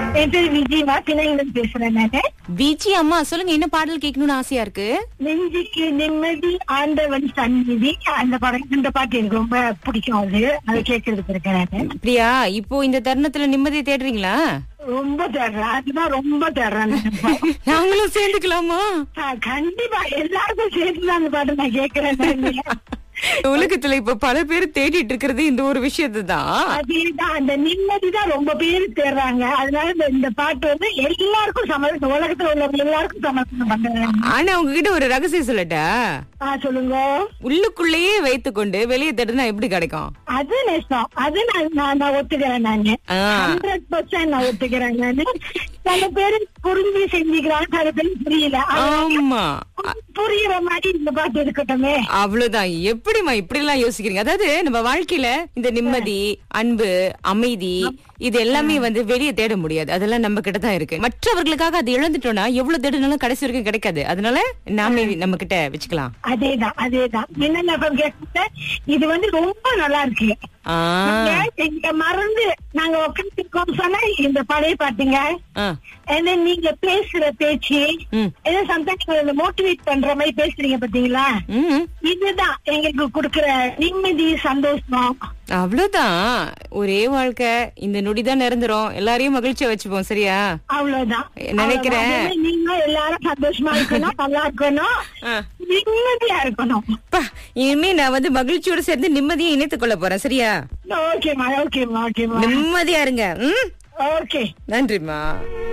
என் பேரு விஜயமா, பிள்ளைங்களும் பேசுறேன் நானு. விஜி அம்மா சொல்லுங்க, என்ன பாடல் கேட்கணும்னு ஆசையா இருக்கு? நெஞ்சுக்கு நிம்மதி ஆண்டவன் சந்நிதி, அந்த படம், இந்த பாட்டு எனக்கு ரொம்ப பிடிக்கும். அதை கேட்கறதுக்கு இருக்கேன் நானு. அப்படியா? இப்போ இந்த தருணத்துல நிம்மதியை தேடுறீங்களா? ரொம்ப தேடுறேன், அதுதான் ரொம்ப தேடுறேன் நான். நாங்களும் சேர்ந்துக்கலாமா? கண்டிப்பா எல்லாருக்கும் சேர்த்துதான் அந்த பாட்டு நான் கேட்கிறேன் நானு. உலகத்துல இப்ப பல பேர் தேடிட்டு இருக்கிறது இந்த ஒரு விஷயத்தை தான். அதேதான், அந்த நிம்மதிதான் ரொம்ப பேரு தேடுறாங்க. அதனால இந்த பாட்டு வந்து எல்லாருக்கும் சமர்ப்பணம், உலகத்துல உள்ளவங்க எல்லாருக்கும் சமர்ப்பணம் பண்றாங்க. ஆனா உங்ககிட்ட ஒரு ரகசியம் சொல்லட்டா? சொல்லுங்க. உள்ளுக்குள்ளேயே வைத்துக்கொண்டு வெளியே தேடுனா எப்படி கிடைக்கும்? அது நேசம், அது நான் ஒத்துக்கிறேன் நானு. 100% நான் ஒத்துக்கிறேன் நானு. சில பேரு புரிஞ்சு செஞ்சுக்கிறாங்க, சில பேரு புரியல. ஆமா, புரியுற மாதிரி இந்த பாட்டு இருக்கட்டுமே. அவ்வளவுதான். எப்படிமா இப்படி எல்லாம் யோசிக்கிறீங்க? அதாவது நம்ம வாழ்க்கையில இந்த நிம்மதி, அன்பு, அமைதி, இது எல்லாமே வந்து வெளியே தேட முடியாது. அதெல்லாம் நம்ம கிட்ட தான் இருக்கு. மற்றவர்களுக்காக அது இழந்துட்டோம்னா எவ்வளவு தேடினாலும் கடைசி வரைக்கும் கிடைக்காது. அதனால நாமே நம்ம கிட்ட வச்சுக்கலாம். அதேதான் என்ன கேட்க, இது வந்து ரொம்ப நல்லா இருக்கு. இங்க மறந்து நாங்க உட்காந்துருக்கோம் சொன்னா இந்த பழைய பாட்டுங்க, நீங்க பேசுற பேச்சு சம்டைம்ஸ் மோட்டிவேட் பண்ற மாதிரி பேசுறீங்க பாத்தீங்களா, இதுதான் எங்களுக்கு கொடுக்கற நிம்மதி, சந்தோஷம். அவ்வளவுதான். ஒரே வாழ்க்கை, இந்த நொடிதான் நிரந்தரம். எல்லாரையும் மகிழ்ச்சியா வச்சுப்போம், சரியா? அவ்வளவுதான் நினைக்கிறேன். நீங்க எல்லாரும் சந்தோஷமா இருக்கணும், நல்லா இருக்கணும், நிம்மதியா இருக்கணும். இனிமே நான் வந்து மகிழ்ச்சியோட சேர்ந்து நிம்மதியை இணைத்துக் கொள்ள போறேன், சரியா? ஓகேமா. நிம்மதியா இருங்க. ஓகே, நன்றிமா.